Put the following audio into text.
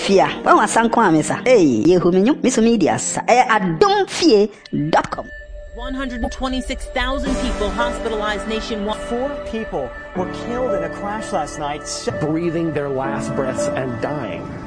fia. Wa wasanko amesa. Hey, yehumenyo miso media sa. adomfie.com. 126,000 people hospitalized nationwide. 4 people were killed in a crash last night, breathing their last breaths and dying.